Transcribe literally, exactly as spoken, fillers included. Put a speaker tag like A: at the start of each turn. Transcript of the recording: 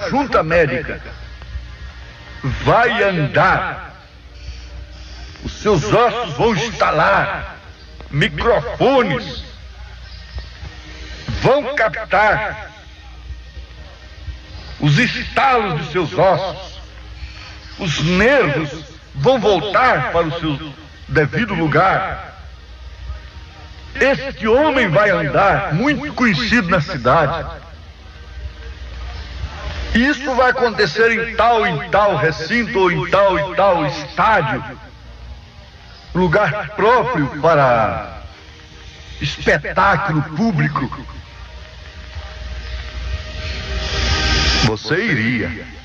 A: junta médica vai andar, os seus ossos vão estalar, microfones vão captar os estalos de seus ossos, os nervos vão voltar para o seu devido lugar. Este homem vai andar, muito conhecido na cidade. Isso vai acontecer em tal e tal recinto ou em tal e tal estádio, lugar próprio para espetáculo público. Você iria.